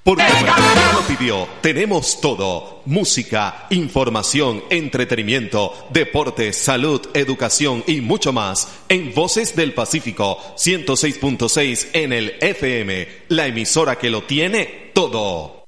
Porque María lo pidió. Tenemos todo: música, información, entretenimiento, deportes, salud, educación y mucho más en Voces del Pacífico 106.6 en el FM, la emisora que lo tiene todo.